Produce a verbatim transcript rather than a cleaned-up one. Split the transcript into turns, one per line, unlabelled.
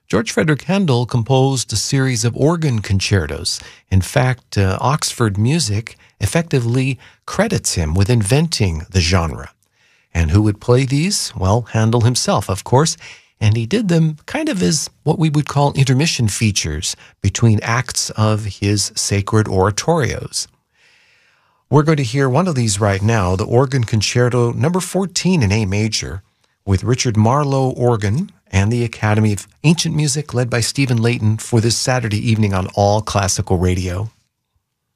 George Frederick Handel composed a series of organ concertos. In fact, uh, Oxford Music effectively credits him with inventing the genre. And who would play these? Well, Handel himself, of course. And he did them kind of as what we would call intermission features between acts of his sacred oratorios. We're going to hear one of these right now, the Organ Concerto number fourteen in A major, with Richard Marlowe organ and the Academy of Ancient Music led by Stephen Layton for this Saturday evening on All Classical Radio.